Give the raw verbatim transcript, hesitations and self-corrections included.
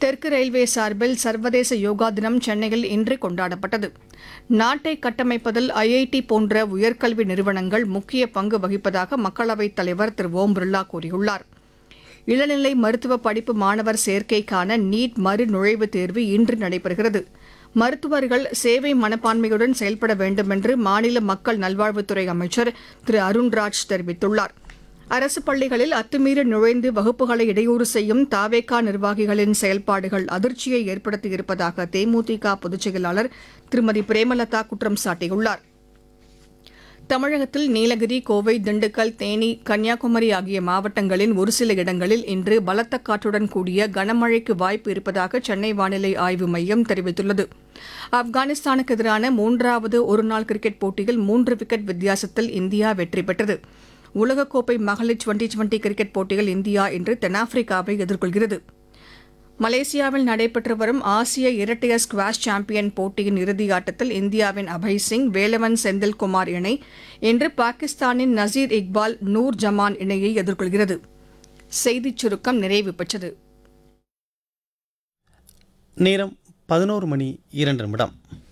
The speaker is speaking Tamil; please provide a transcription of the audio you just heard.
தெற்கு ரயில்வே சார்பில் சர்வதேச யோகா தினம் சென்னையில் இன்று கொண்டாடப்பட்டது. நாட்டை கட்டமைப்பதில் ஐஐடி போன்ற உயர்கல்வி நிறுவனங்கள் முக்கிய பங்கு வகிப்பதாக மக்களவைத் தலைவர் திரு ஓம் பிர்லா கூறியுள்ளார். இளநிலை மருத்துவ படிப்பு மாணவர் சேர்க்கைக்கான நீட் மறு நுழைவுத் தேர்வு இன்று நடைபெறுகிறது. மருத்துவர்கள் சேவை மனப்பான்மையுடன் செயல்பட வேண்டும் என்று மாநில மக்கள் நல்வாழ்வுத்துறை அமைச்சர் திரு அருண்ராஜ் தெரிவித்துள்ளார். அரசு பள்ளிகளில் அத்துமீறி நுழைந்து வகுப்புகளை இடையூறு செய்யும் தாவேகா நிர்வாகிகளின் செயல்பாடுகள் அதிர்ச்சியை ஏற்படுத்தியிருப்பதாக தேமுதிக பொதுச் செயலாளர் திருமதி பிரேமலதா குற்றம் சாட்டியுள்ளார். தமிழகத்தில் நீலகிரி, கோவை, திண்டுக்கல், தேனி, கன்னியாகுமரி ஆகிய மாவட்டங்களின் ஒரு சில இடங்களில் இன்று பலத்த காற்றுடன் கூடிய கனமழைக்கு வாய்ப்பு இருப்பதாக சென்னை வானிலை ஆய்வு மையம் தெரிவித்துள்ளது. ஆப்கானிஸ்தானுக்கு எதிரான மூன்றாவது ஒருநாள் கிரிக்கெட் போட்டியில் மூன்று விக்கெட் வித்தியாசத்தில் இந்தியா வெற்றி பெற்றது. உலகக்கோப்பை மகளிர் டுவெண்டி டுவெண்டி கிரிக்கெட் போட்டியில் இந்தியா இன்று தென்னாப்பிரிக்காவை எதிர்கொள்கிறது. மலேசியாவில் நடைபெற்று வரும் ஆசிய இரட்டையர் ஸ்குவாஷ் சாம்பியன் போட்டியின் இறுதியாட்டத்தில் இந்தியாவின் அபய் சிங், வேலவன் செந்தில்குமார் இணை இன்று பாகிஸ்தானின் நசீர் இக்பால், நூர் ஜமான் இணையை எதிர்கொள்கிறது. செய்திச் சுருக்கம் நிறைவு பெற்றது. நேரம் பதினோரு மணி இரண்டு நிமிடம்.